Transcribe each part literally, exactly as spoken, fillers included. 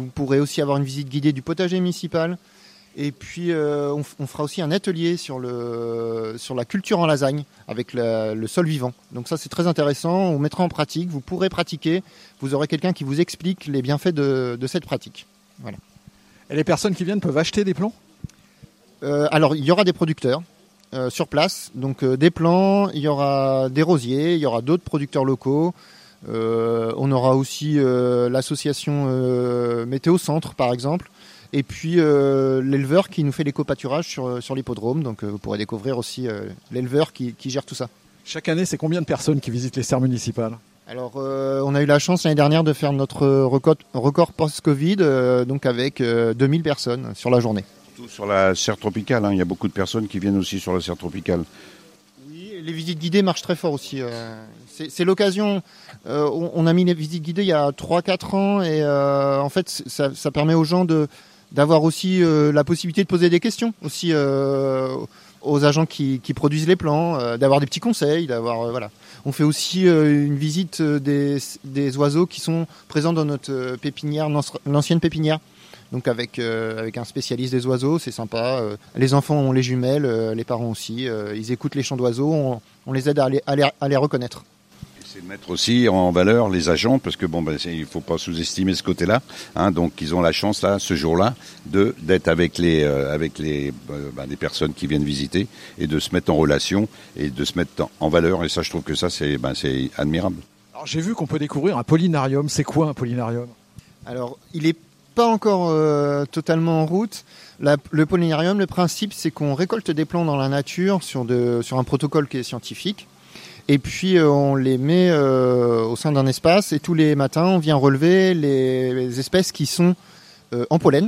vous pourrez aussi avoir une visite guidée du potager municipal. Et puis, euh, on, on fera aussi un atelier sur, le, sur la culture en lasagne avec la, le sol vivant. Donc ça, c'est très intéressant. On mettra en pratique. Vous pourrez pratiquer. Vous aurez quelqu'un qui vous explique les bienfaits de, de cette pratique. Voilà. Et les personnes qui viennent peuvent acheter des plants ? euh, Alors, il y aura des producteurs euh, sur place. Donc, euh, des plants, il y aura des rosiers, il y aura d'autres producteurs locaux. Euh, on aura aussi euh, l'association euh, Météo Centre, par exemple. Et puis euh, l'éleveur qui nous fait l'éco-pâturage sur, sur l'hippodrome. Donc euh, vous pourrez découvrir aussi euh, l'éleveur qui, qui gère tout ça. Chaque année, c'est combien de personnes qui visitent les serres municipales ? Alors euh, on a eu la chance l'année dernière de faire notre record, record post-Covid, euh, donc avec euh, deux mille personnes sur la journée. Surtout sur la serre tropicale, hein. Il y a beaucoup de personnes qui viennent aussi sur la serre tropicale. Oui, les visites guidées marchent très fort aussi. Euh, c'est, c'est l'occasion. Euh, on, on a mis les visites guidées il y a trois quatre ans et euh, en fait ça, ça permet aux gens de... d'avoir aussi euh, la possibilité de poser des questions aussi euh, aux agents qui, qui produisent les plants, euh, d'avoir des petits conseils, d'avoir euh, voilà. On fait aussi euh, une visite des, des oiseaux qui sont présents dans notre pépinière, l'ancienne pépinière. Donc avec euh, avec un spécialiste des oiseaux, c'est sympa. Euh, les enfants ont les jumelles, euh, les parents aussi. Euh, ils écoutent les chants d'oiseaux, on, on les aide à les, à les, à les reconnaître. C'est de mettre aussi en valeur les agents, parce que bon, ben, c'est, il ne faut pas sous-estimer ce côté-là. Hein, donc, ils ont la chance là, ce jour-là, de d'être avec les euh, avec les euh, ben, des personnes qui viennent visiter et de se mettre en relation et de se mettre en valeur. Et ça, je trouve que ça, c'est ben, c'est admirable. Alors, j'ai vu qu'on peut découvrir un pollinarium. C'est quoi un pollinarium ? Alors, il est pas encore euh, totalement en route. La, le pollinarium, le principe, c'est qu'on récolte des plants dans la nature sur de sur un protocole qui est scientifique. Et puis euh, on les met euh, au sein d'un espace et tous les matins on vient relever les, les espèces qui sont euh, en pollen.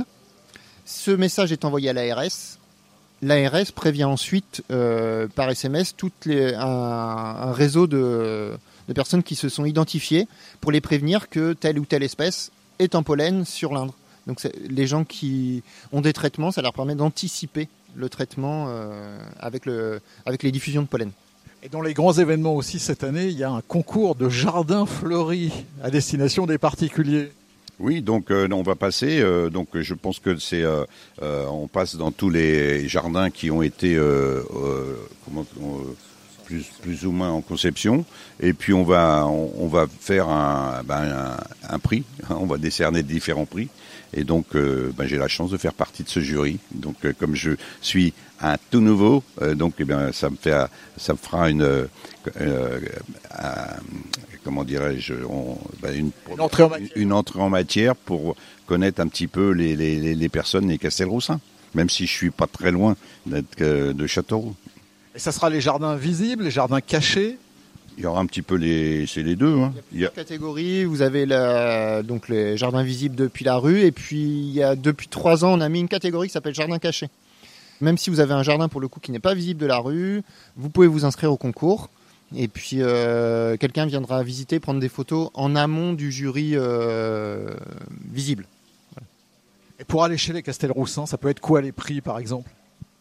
Ce message est envoyé à l'A R S. L'A R S prévient ensuite euh, par S M S toutes les, un, un réseau de, de personnes qui se sont identifiées pour les prévenir que telle ou telle espèce est en pollen sur l'Indre. Donc c'est, les gens qui ont des traitements, ça leur permet d'anticiper le traitement euh, avec, le, avec les diffusions de pollen. Et dans les grands événements aussi cette année, il y a un concours de jardins fleuris à destination des particuliers. Oui, donc euh, on va passer. Euh, donc je pense que c'est, euh, euh, on passe dans tous les jardins qui ont été euh, euh, comment, euh, plus plus ou moins en conception. Et puis on va on, on va faire un, ben, un un prix. On va décerner différents prix. Et donc, euh, ben, j'ai la chance de faire partie de ce jury. Donc, euh, comme je suis un tout nouveau, euh, donc, eh bien, ça me fait, ça me fera une, euh, euh, un, comment dirais-je, on, ben, une, une, entrée en matière. une entrée en matière pour connaître un petit peu les, les, les personnes des Castelroussins, même si je suis pas très loin d'être euh, de Châteauroux. Et ça sera les jardins visibles, les jardins cachés. Il y aura un petit peu les, c'est les deux. Hein. Il y a plusieurs catégories. Vous avez la, donc les jardins visibles depuis la rue, et puis il y a depuis trois ans, on a mis une catégorie qui s'appelle jardin caché. Même si vous avez un jardin pour le coup qui n'est pas visible de la rue, vous pouvez vous inscrire au concours. Et puis euh, quelqu'un viendra visiter, prendre des photos en amont du jury euh, visible. Voilà. Et pour aller chez les Castelroussins, ça peut être quoi les prix par exemple ?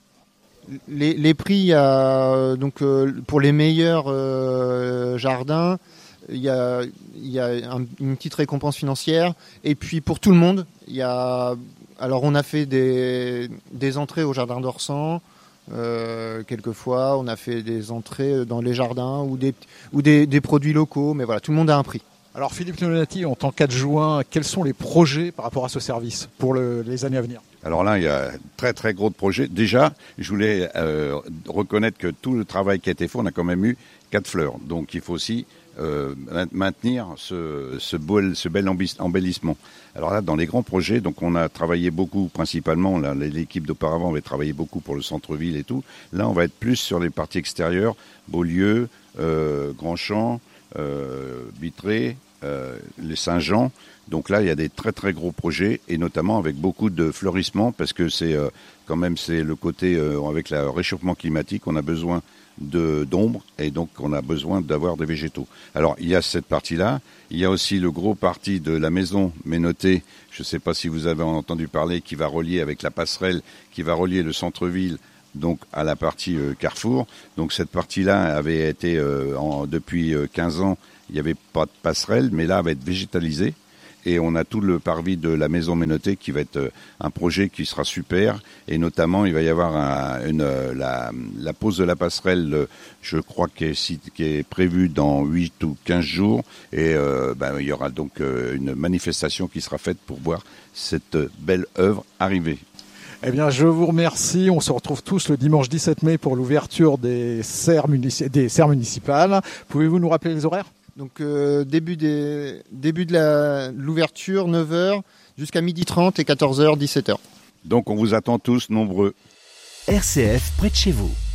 Les, les prix, il y a, donc, euh, pour les meilleurs euh, jardins, il y a, il y a un, une petite récompense financière. Et puis pour tout le monde, il y a, alors on a fait des, des entrées au jardin d'Orsan. Euh, quelquefois, on a fait des entrées dans les jardins ou des, ou des, des produits locaux. Mais voilà, tout le monde a un prix. Alors Philippe Nonati, en tant qu'adjoint, quels sont les projets par rapport à ce service pour le, les années à venir ? Alors là, il y a un très très gros projet. Déjà, je voulais euh, reconnaître que tout le travail qui a été fait, on a quand même eu quatre fleurs. Donc il faut aussi euh, maintenir ce, ce, beau, ce bel embellissement. Alors là, dans les grands projets, donc on a travaillé beaucoup, principalement, là, l'équipe d'auparavant avait travaillé beaucoup pour le centre-ville et tout. Là, on va être plus sur les parties extérieures, Beaulieu, euh, Grandchamp, euh, Vitré, euh, les Saint-Jean. Donc là, il y a des très très gros projets et notamment avec beaucoup de fleurissement parce que c'est euh, quand même c'est le côté euh, avec le réchauffement climatique, on a besoin de d'ombre et donc on a besoin d'avoir des végétaux. Alors il y a cette partie-là, il y a aussi le gros parti de la maison Ménoté, je ne sais pas si vous avez entendu parler, qui va relier avec la passerelle, qui va relier le centre-ville donc à la partie euh, Carrefour. Donc cette partie-là avait été euh, en, depuis euh, quinze ans, il n'y avait pas de passerelle, mais là elle va être végétalisée. Et on a tout le parvis de la Maison Ménoté qui va être un projet qui sera super. Et notamment, il va y avoir un, une, la, la pose de la passerelle, je crois, qui est, qui est prévue dans huit ou quinze jours. Et euh, ben, il y aura donc une manifestation qui sera faite pour voir cette belle œuvre arriver. Eh bien, je vous remercie. On se retrouve tous le dimanche dix-sept mai pour l'ouverture des serres, munici- des serres municipales. Pouvez-vous nous rappeler les horaires ? Donc euh, début, des, début de la, l'ouverture, neuf heures, jusqu'à midi trente et quatorze heures, dix-sept heures. Donc on vous attend tous nombreux. R C F près de chez vous.